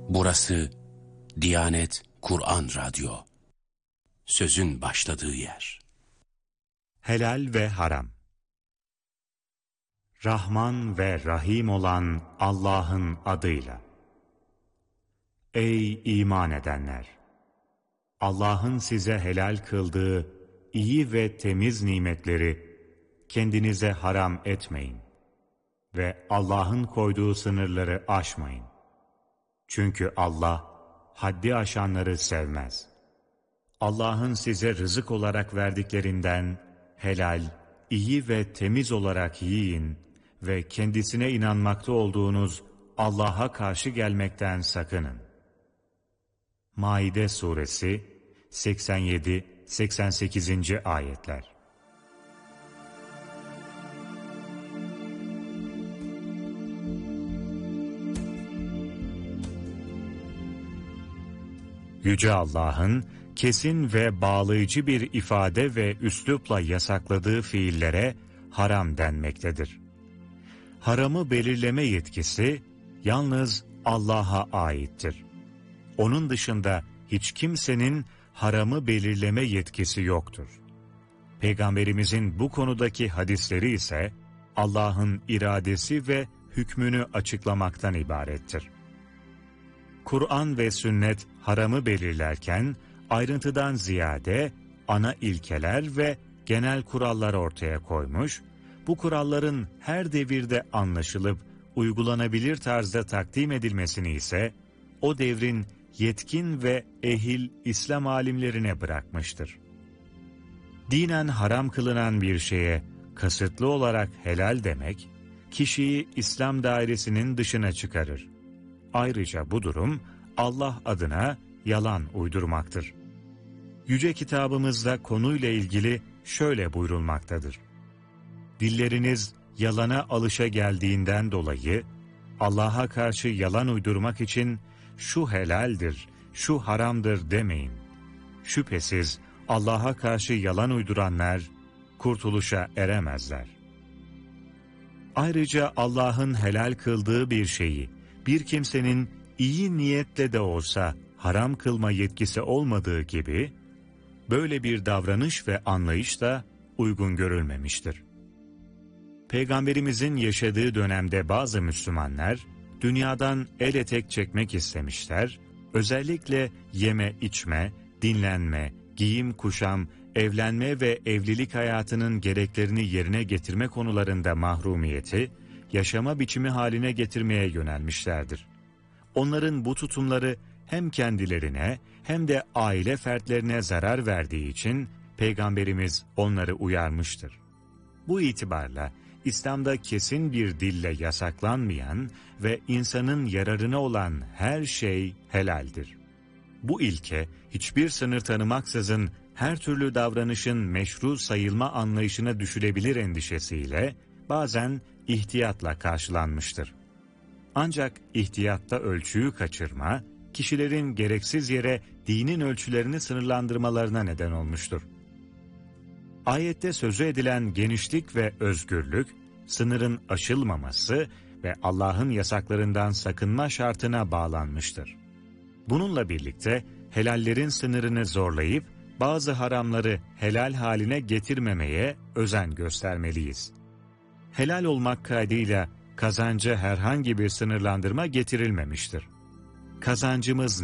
Burası Diyanet Kur'an Radyo. Sözün başladığı yer. Helal ve haram. Rahman ve Rahim olan Allah'ın adıyla. Ey iman edenler! Allah'ın size helal kıldığı iyi ve temiz nimetleri kendinize haram etmeyin ve Allah'ın koyduğu sınırları aşmayın. Çünkü Allah haddi aşanları sevmez. Allah'ın size rızık olarak verdiklerinden helal, iyi ve temiz olarak yiyin ve kendisine inanmakta olduğunuz Allah'a karşı gelmekten sakının. Maide Suresi 87-88. Ayetler. Yüce Allah'ın kesin ve bağlayıcı bir ifade ve üslupla yasakladığı fiillere haram denmektedir. Haramı belirleme yetkisi yalnız Allah'a aittir. Onun dışında hiç kimsenin haramı belirleme yetkisi yoktur. Peygamberimizin bu konudaki hadisleri ise Allah'ın iradesi ve hükmünü açıklamaktan ibarettir. Kur'an ve sünnet haramı belirlerken ayrıntıdan ziyade ana ilkeler ve genel kurallar ortaya koymuş, bu kuralların her devirde anlaşılıp uygulanabilir tarzda takdim edilmesini ise o devrin yetkin ve ehil İslam alimlerine bırakmıştır. Dinen haram kılınan bir şeye kasıtlı olarak helal demek, kişiyi İslam dairesinin dışına çıkarır. Ayrıca bu durum Allah adına yalan uydurmaktır. Yüce kitabımızda konuyla ilgili şöyle buyurulmaktadır. Dilleriniz yalana alışa geldiğinden dolayı Allah'a karşı yalan uydurmak için şu helaldir, şu haramdır demeyin. Şüphesiz Allah'a karşı yalan uyduranlar kurtuluşa eremezler. Ayrıca Allah'ın helal kıldığı bir şeyi bir kimsenin iyi niyetle de olsa haram kılma yetkisi olmadığı gibi, böyle bir davranış ve anlayış da uygun görülmemiştir. Peygamberimizin yaşadığı dönemde bazı Müslümanlar, dünyadan el etek çekmek istemişler, özellikle yeme içme, dinlenme, giyim kuşam, evlenme ve evlilik hayatının gereklerini yerine getirme konularında mahrumiyeti, yaşama biçimi haline getirmeye yönelmişlerdir. Onların bu tutumları hem kendilerine hem de aile fertlerine zarar verdiği için Peygamberimiz onları uyarmıştır. Bu itibarla İslam'da kesin bir dille yasaklanmayan ve insanın yararına olan her şey helaldir. Bu ilke hiçbir sınır tanımaksızın her türlü davranışın meşru sayılma anlayışına düşülebilir endişesiyle bazen ihtiyatla karşılanmıştır. Ancak ihtiyatta ölçüyü kaçırma, kişilerin gereksiz yere dinin ölçülerini sınırlandırmalarına neden olmuştur. Ayette sözü edilen genişlik ve özgürlük, sınırın aşılmaması ve Allah'ın yasaklarından sakınma şartına bağlanmıştır. Bununla birlikte helallerin sınırını zorlayıp bazı haramları helal haline getirmemeye özen göstermeliyiz. Helal olmak kaydıyla kazanca herhangi bir sınırlandırma getirilmemiştir. Kazancımız